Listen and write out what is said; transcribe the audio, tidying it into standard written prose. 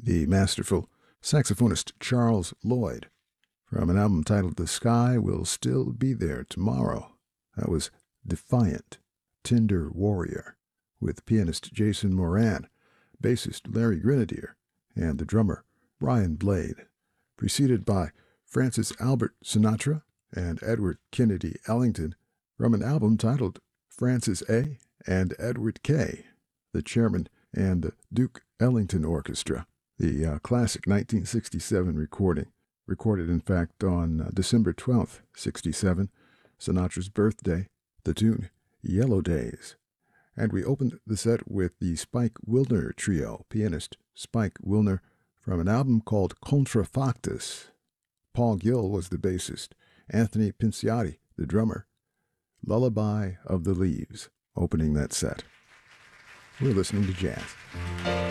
the masterful saxophonist Charles Lloyd, from an album titled The Sky Will Still Be There Tomorrow. That was Defiant, Tender Warrior, with pianist Jason Moran, bassist Larry Grenadier, and the drummer Brian Blade, preceded by Francis Albert Sinatra and Edward Kennedy Ellington from an album titled Francis A. and Edward K., the chairman and the Duke Ellington Orchestra, the classic 1967 recorded in fact on December 12th, 67, Sinatra's birthday, the tune Yellow Days. And we opened the set with the Spike Wilner Trio, pianist Spike Wilner, from an album called Contrafactus. Paul Gill was the bassist, Anthony Pinciati the drummer. Lullaby of the Leaves, opening that set. We're listening to jazz.